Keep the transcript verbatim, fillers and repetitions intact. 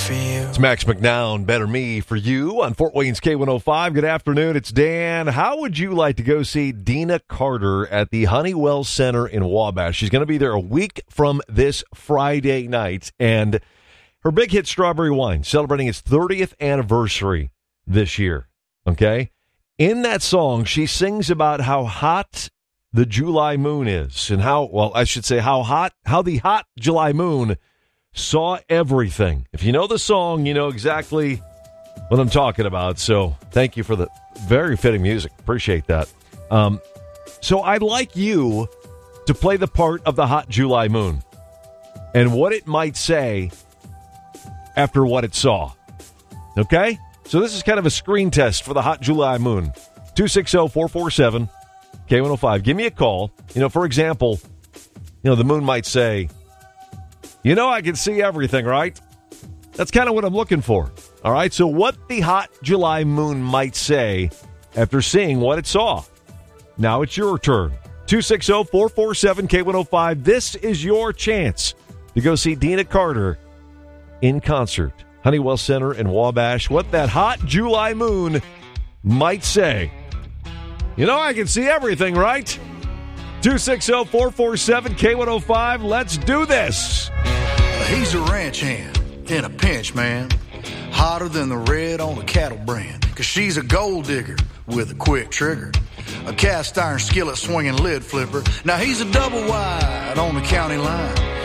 for you. It's Max McNown, Better Me for you on Fort Wayne's K one oh five. Good afternoon. It's Dan. How would you like to go see Deana Carter at the Honeywell Center in Wabash? She's going to be there a week from this Friday night. And her big hit, Strawberry Wine, celebrating its thirtieth anniversary this year. Okay? In that song, she sings about how hot the July moon is and how, well, I should say how hot, how the hot July moon saw everything. If you know the song, you know exactly what I'm talking about. So thank you for the very fitting music. Appreciate that. Um, so I'd like you to play the part of the hot July moon and what it might say after what it saw. Okay? So this is kind of a screen test for the hot July moon. two six zero, four four seven, K one oh five. Give me a call. You know, for example, you know, the moon might say, you know, I can see everything, right? That's kind of what I'm looking for. All right, so what the hot July moon might say after seeing what it saw. Now it's your turn. two six zero, four four seven, K one oh five. This is your chance to go see Deana Carter in concert. Honeywell Center in Wabash. What that hot July moon might say. You know, I can see everything, right? two six zero, four four seven, K one oh five. Let's do this. He's a ranch hand in a pinch, man. Hotter than the red on the cattle brand. Cause she's a gold digger with a quick trigger. A cast iron skillet swinging lid flipper. Now he's a double wide on the county line.